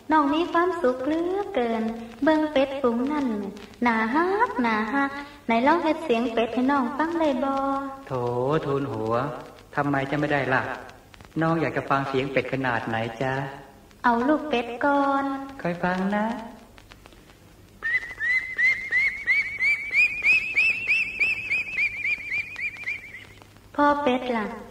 น้องมีความสุขเหลือเกินเบิ่งเป็ดฝูงนั่นน่าฮักน่าฮักไหนลองเฮ็ดเสียงเป็ดให้น้องฟังได้บ่โถทูลหัวทำไมจะไม่ได้ล่ะน้องอยากจะฟังเสียงเป็ดขนาดไหนจ๊ะเอาลูกเป็ดก่อนค่อยฟังนะพ่อเป็ดล่ะ